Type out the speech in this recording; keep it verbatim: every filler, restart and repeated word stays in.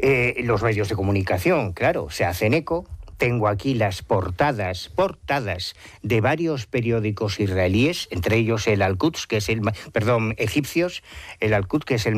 Eh, los medios de comunicación, claro, se hacen eco. Tengo aquí las portadas, portadas de varios periódicos israelíes, entre ellos el Al-Quds, que es el, perdón, egipcios, el Al-Quds, que es el